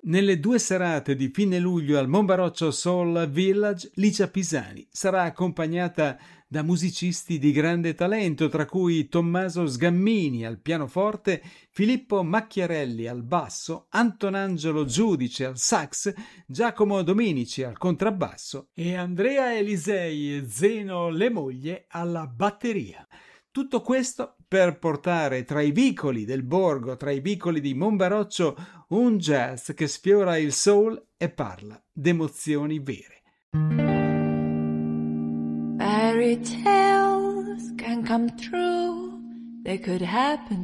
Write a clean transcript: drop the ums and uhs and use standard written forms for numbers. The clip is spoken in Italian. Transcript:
Nelle 2 serate di fine luglio al Monbaroccio Soul Village, Licia Pisani sarà accompagnata da musicisti di grande talento, tra cui Tommaso Sgammini al pianoforte, Filippo Macchiarelli al basso, Antonangelo Giudice al sax, Giacomo Dominici al contrabbasso e Andrea Elisei e Zeno Lemoglie alla batteria. Tutto questo per portare tra i vicoli del borgo, tra i vicoli di Monbaroccio, un jazz che sfiora il soul e parla d'emozioni vere. Fairy tales can come true, they could happen